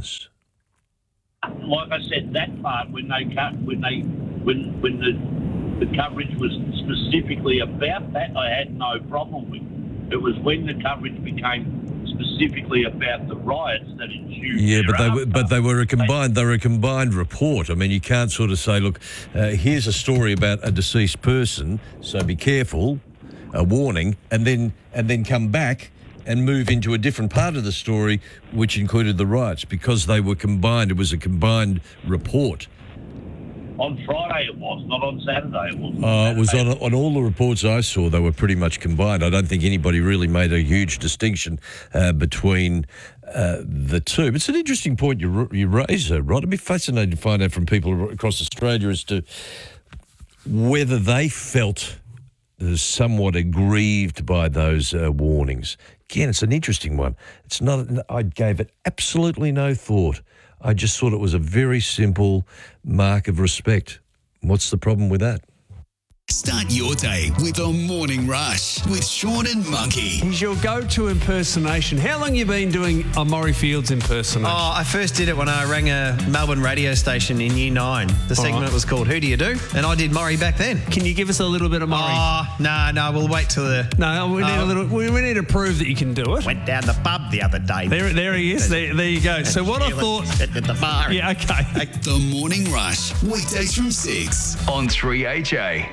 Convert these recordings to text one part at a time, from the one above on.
happens. Like I said, that part when the coverage was specifically about that, I had no problem with. It was when the coverage became specifically about the riots that ensued. Yeah, but they were a combined report. I mean, you can't sort of say, look, here's a story about a deceased person, so be careful, a warning, and then come back and move into a different part of the story, which included the riots, because they were combined. It was a combined report. On Friday it was, not on Saturday it was. It was on all the reports I saw, they were pretty much combined. I don't think anybody really made a huge distinction between the two. But it's an interesting point you raise, Rod. It'd be fascinating to find out from people across Australia as to whether they felt somewhat aggrieved by those warnings. Again, it's an interesting one. It's not. I gave it absolutely no thought. I just thought it was a very simple mark of respect. What's the problem with that? Start your day with a morning rush with Sean and Monkey. He's your go-to impersonation. How long have you been doing a Maury Fields impersonation? Oh, I first did it when I rang a Melbourne radio station in Year 9. The segment was called Who Do You Do? And I did Maury back then. Can you give us a little bit of Maury? Oh, no, we'll wait till the... No, we need a little... We need to prove that you can do it. Went down the pub the other day. There he is. There you go. So what I thought... At the bar. Yeah, okay. The Morning Rush, weekdays from 6 on 3HA.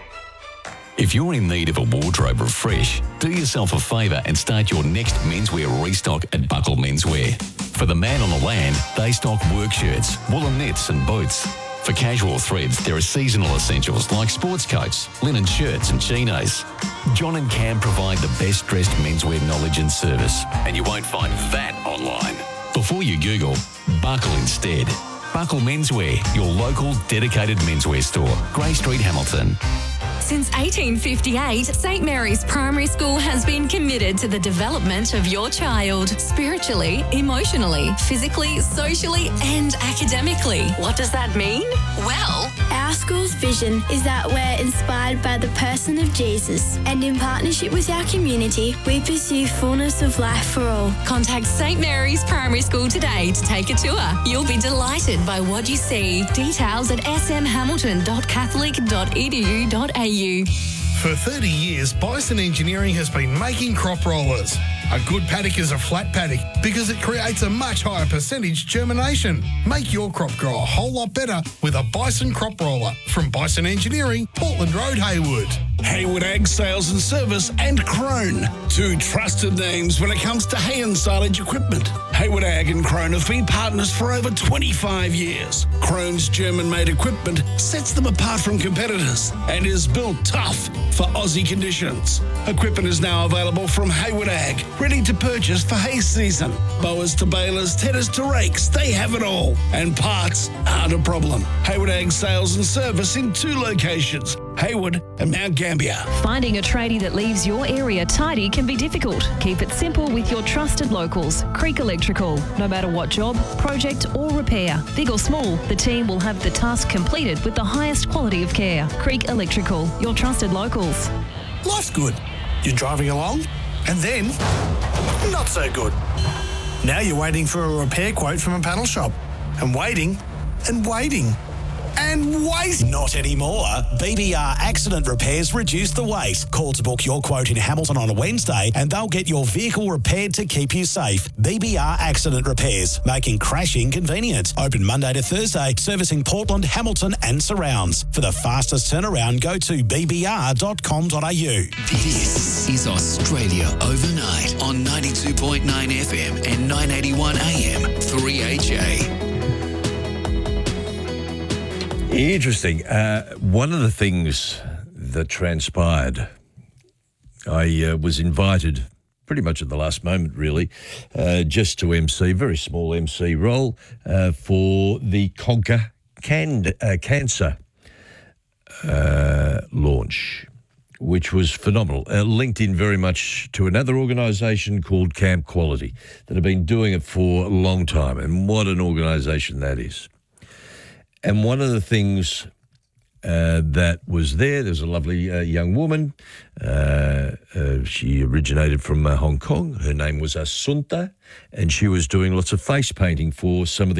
If you're in need of a wardrobe refresh, do yourself a favour and start your next menswear restock at Buckle Menswear. For the man on the land, they stock work shirts, woolen knits and boots. For casual threads, there are seasonal essentials like sports coats, linen shirts and chinos. John and Cam provide the best dressed menswear knowledge and service, and you won't find that online. Before you Google, Buckle instead. Buckle Menswear, your local dedicated menswear store, Grey Street, Hamilton. Since 1858, St Mary's Primary School has been committed to the development of your child, spiritually, emotionally, physically, socially and academically. What does that mean? Well, our school's vision is that we're inspired by the person of Jesus, and in partnership with our community, we pursue fullness of life for all. Contact St Mary's Primary School today to take a tour. You'll be delighted by what you see. Details at smhamilton.catholic.edu.au. For 30 years, Bison Engineering has been making crop rollers. A good paddock is a flat paddock because it creates a much higher percentage germination. Make your crop grow a whole lot better with a Bison crop roller from Bison Engineering, Portland Road, Haywood. Haywood Ag Sales and Service and Crone, two trusted names when it comes to hay and silage equipment. Haywood Ag and Crone have been partners for over 25 years. Crone's German-made equipment sets them apart from competitors and is built tough for Aussie conditions. Equipment is now available from Haywood Ag, ready to purchase for hay season. Mowers to balers, tedders to rakes, they have it all. And parts aren't a problem. Haywood Ag Sales and Service in 2 locations, Haywood and Mount Gambier. Finding a tradie that leaves your area tidy can be difficult. Keep it simple with your trusted locals, Creek Electrical. No matter what job, project or repair, big or small, the team will have the task completed with the highest quality of care. Creek Electrical, your trusted locals. Life's good. You're driving along, and then, not so good. Now you're waiting for a repair quote from a panel shop. And waiting, and waiting, and wait. Not anymore. BBR Accident Repairs reduce the wait. Call to book your quote in Hamilton on a Wednesday and they'll get your vehicle repaired to keep you safe. BBR Accident Repairs, making crashing convenient. Open Monday to Thursday, servicing Portland, Hamilton and surrounds. For the fastest turnaround, go to bbr.com.au. This is Australia Overnight on 92.9 FM and 981 AM 3HA. Interesting. One of the things that transpired, I was invited pretty much at the last moment, really, just to MC, very small MC role, for the Conquer Cancer launch, which was phenomenal. Linked in very much to another organisation called Camp Quality that have been doing it for a long time, and what an organisation that is. And one of the things that was there's a lovely young woman. She originated from Hong Kong. Her name was Asunta, and she was doing lots of face painting for some of the